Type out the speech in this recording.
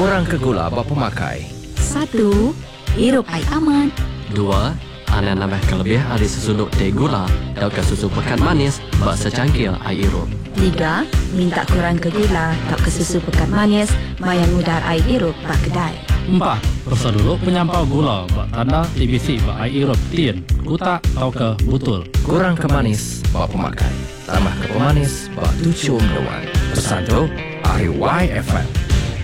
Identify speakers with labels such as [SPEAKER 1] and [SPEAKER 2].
[SPEAKER 1] Kurang ke gula buat pemakai.
[SPEAKER 2] 1. Hirup air aman.
[SPEAKER 3] 2. Anda nambahkan lebih ada sesunduk teh gula dan ke susu pekat manis bak secangkir air hirup.
[SPEAKER 2] 3. Minta kurang ke gula atau ke susu pekat manis mayang udar air hirup bak kedai.
[SPEAKER 4] 4. Periksa dulu penyampau gula buat tanda TBC buat air hirup tin, kutak atau ke butul.
[SPEAKER 1] Kurang ke manis buat pemakai. Tambah ke pemanis buat tucium dewan. Pesan tu, IYFM.